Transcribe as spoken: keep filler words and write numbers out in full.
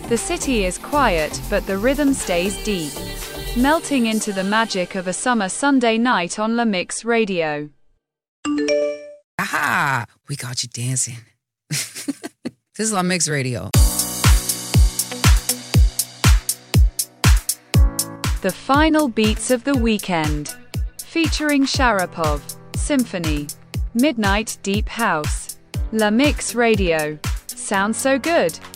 The city is quiet, but the rhythm stays deep, melting into the magic of a summer Sunday night on La Mix Radio. Aha! We got you dancing. This is La Mix Radio. The final beats of the weekend. Featuring Sharapov, Symphony, Midnight Deep House. La Mix Radio. Sounds so good.